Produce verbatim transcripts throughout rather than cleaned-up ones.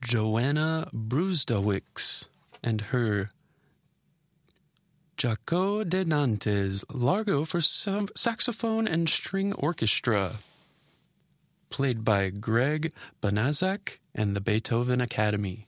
Joanna Brusdowicz and her Jaco de Nantes Largo for sam- saxophone and string orchestra, played by Greg Banaszak and the Beethoven Academy.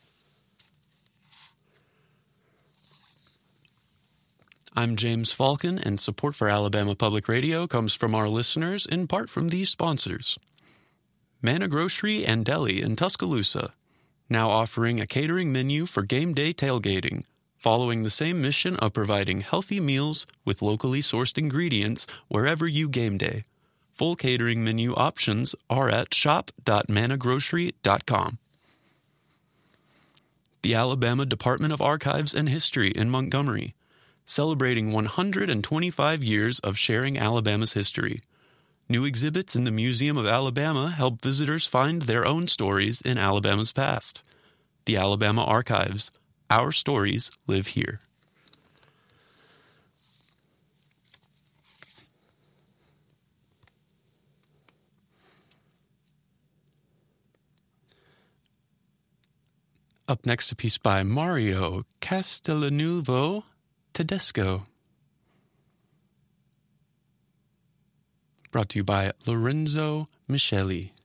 I'm James Falcon, and support for Alabama Public Radio comes from our listeners, in part from these sponsors. Manna Grocery and Deli in Tuscaloosa, now offering a catering menu for game day tailgating, following the same mission of providing healthy meals with locally sourced ingredients wherever you game day. Full catering menu options are at shop dot manna grocery dot com. The Alabama Department of Archives and History in Montgomery, celebrating one hundred twenty-five years of sharing Alabama's history. New exhibits in the Museum of Alabama help visitors find their own stories in Alabama's past. The Alabama Archives. Our stories live here. Up next, a piece by Mario Castellanuovo Tedesco, brought to you by Lorenzo Micheli.